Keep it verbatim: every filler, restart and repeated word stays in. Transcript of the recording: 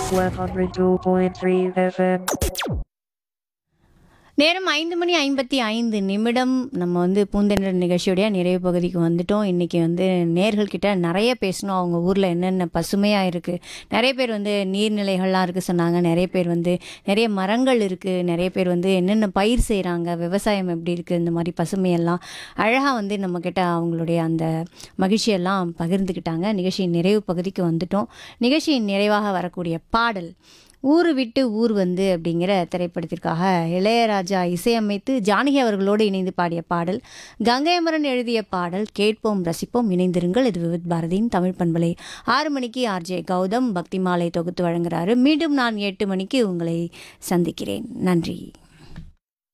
one oh two point three F M. நேரம் ஐந்து மணி ஐம்பத்தி ஐந்து நிமிடம். நம்ம வந்து பூந்தென்றல் நிகழ்ச்சியுடைய நிறைவு பகுதிக்கு வந்துட்டோம். இன்றைக்கி வந்து நேர்கள்கிட்ட நிறைய பேசணும். அவங்க ஊரில் என்னென்ன பசுமையாக இருக்குது, நிறைய பேர் வந்து நீர்நிலைகள்லாம் இருக்குது சொன்னாங்க. நிறைய பேர் வந்து நிறைய மரங்கள் இருக்குது, நிறைய பேர் வந்து என்னென்ன பயிர் செய்கிறாங்க, விவசாயம் எப்படி இருக்குது, இந்த மாதிரி பசுமையெல்லாம் அழகாக வந்து நம்மக்கிட்ட அவங்களுடைய அந்த மகிழ்ச்சியெல்லாம் பகிர்ந்துக்கிட்டாங்க. நிகழ்ச்சியின் நிறைவு பகுதிக்கு வந்துட்டோம். நிகழ்ச்சியின் நிறைவாக வரக்கூடிய பாடல் ஊர் விட்டு ஊர் வந்து அப்படிங்கிற திரைப்படத்திற்காக இளையராஜா இசையமைத்து ஜானகி அவர்களோடு இணைந்து பாடிய பாடல். கங்கை அமரன் எழுதிய பாடல். கேட்போம் ரசிப்போம் இணைந்திருங்கள். இது விவித் பாரதியின் தமிழ் பண்பலை. ஆறு மணிக்கு ஆர்ஜே கௌதம் பக்தி மாலை தொகுத்து வழங்குகிறாரு. மீண்டும் நான் எட்டு மணிக்கு உங்களை சந்திக்கிறேன். நன்றி.